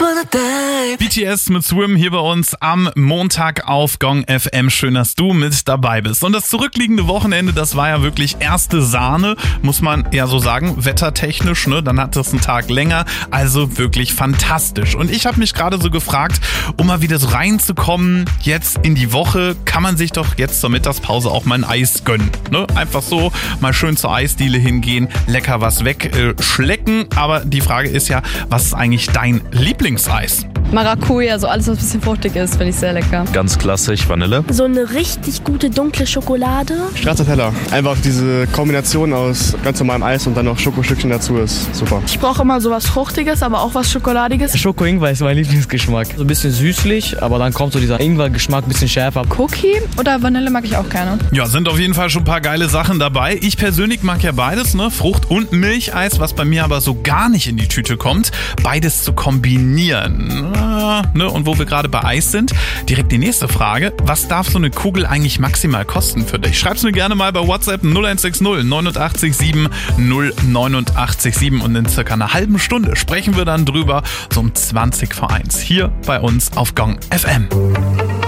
BTS mit Swim hier bei uns am Montag auf Gong FM. Schön, dass du mit dabei bist. Und das zurückliegende Wochenende, das war ja wirklich erste Sahne, muss man ja so sagen, wettertechnisch, ne? Dann hat es einen Tag länger, also wirklich fantastisch. Und ich habe mich gerade so gefragt, um mal wieder so reinzukommen, jetzt in die Woche, kann man sich doch jetzt zur Mittagspause auch mal ein Eis gönnen, ne? Einfach so mal schön zur Eisdiele hingehen, lecker was wegschlecken. Aber die Frage ist ja, was ist eigentlich dein Lieblingseis? Maracuja, so alles, was ein bisschen fruchtig ist, finde ich sehr lecker. Ganz klassisch, Vanille. So eine richtig gute dunkle Schokolade. Stracciatella. Einfach diese Kombination aus ganz normalem Eis und dann noch Schokostückchen dazu ist super. Ich brauche immer so was Fruchtiges, aber auch was Schokoladiges. Schoko-Ingwer ist mein Lieblingsgeschmack. So ein bisschen süßlich, aber dann kommt so dieser Ingwer-Geschmack ein bisschen schärfer. Cookie oder Vanille mag ich auch gerne. Ja, sind auf jeden Fall schon ein paar geile Sachen dabei. Ich persönlich mag ja beides, ne? Frucht- und Milcheis, was bei mir aber so gar nicht in die Tüte kommt. Beides zu kombinieren. Ne? Und wo wir gerade bei Eis sind, direkt die nächste Frage. Was darf so eine Kugel eigentlich maximal kosten für dich? Schreib's mir gerne mal bei WhatsApp 0160 89 7 089 7 und in circa einer halben Stunde sprechen wir dann drüber, so um 20 vor 1 hier bei uns auf Gong FM.